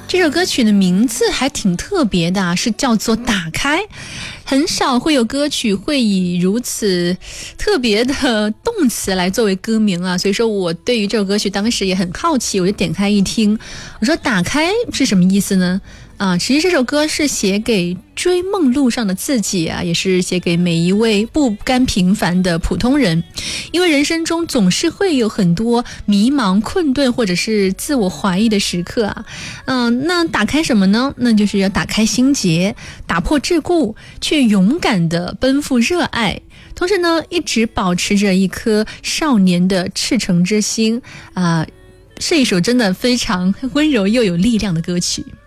这首歌曲的名字还挺特别的，是叫做打开。很少会有歌曲会以如此特别的动词来作为歌名啊，所以说我对于这首歌曲当时也很好奇，我就点开一听，我说打开是什么意思呢？其实这首歌是写给追梦路上的自己啊，也是写给每一位不甘平凡的普通人。因为人生中总是会有很多迷茫、困顿或者是自我怀疑的时刻啊。那打开什么呢？那就是要打开心结，打破桎梏，却勇敢地奔赴热爱。同时呢，一直保持着一颗少年的赤诚之心啊，是一首真的非常温柔又有力量的歌曲。